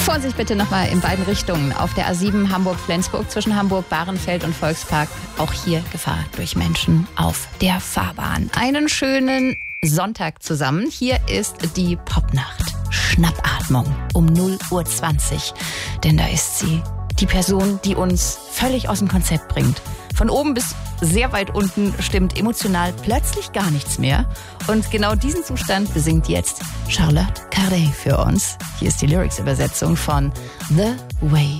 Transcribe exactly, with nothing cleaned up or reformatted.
Vorsicht bitte nochmal in beiden Richtungen. Auf der A sieben Hamburg-Flensburg zwischen Hamburg-Bahrenfeld und Volkspark. Auch hier Gefahr durch Menschen auf der Fahrbahn. Einen schönen Sonntag zusammen. Hier ist die Popnacht. Schnappatmung um null Uhr zwanzig. Denn da ist sie. Die Person, die uns völlig aus dem Konzept bringt. Von oben bis sehr weit unten stimmt emotional plötzlich gar nichts mehr. Und genau diesen Zustand besingt jetzt Charlotte Cardet für uns. Hier ist die Lyrics-Übersetzung von The Way